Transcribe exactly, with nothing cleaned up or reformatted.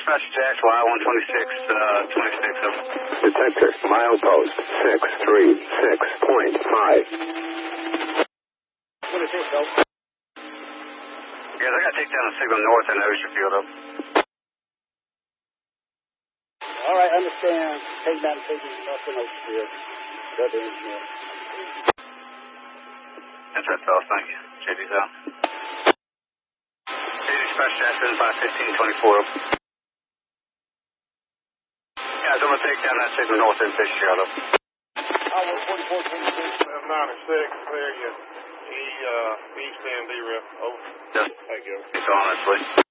Dispatch Jax, Y one twenty-six, uh, twenty-six. Over. Detector, milepost six three six point five. twenty-six, over. Yes, I got to take down the signal north in Oceanfield. Over. All right, understand. Take down the signal north in Oceanfield. Go to engineer. That's right, fellas. Thank you. J D's out. Dispatch Jackson, five fifteen twenty-four. Guys, I'm going to take down that signal north in Fitzgerald. I was forty-four twenty-six. ninety-six, clear you. E, uh, east end, D-rep. Over. Yes. Thank you. It's honestly.